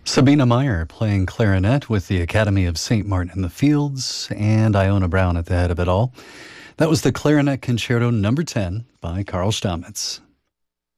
Sabina Meyer playing clarinet with the Academy of St. Martin in the Fields, and Iona Brown at the head of it all. That was the Clarinet Concerto No. 10 by Carl Stamitz.